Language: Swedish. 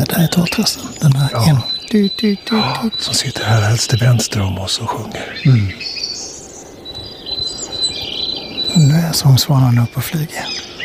där är torrtrösten. Den här som sitter här helst till vänster om oss och sjunger. Nu är sångsvanan uppe och flyger.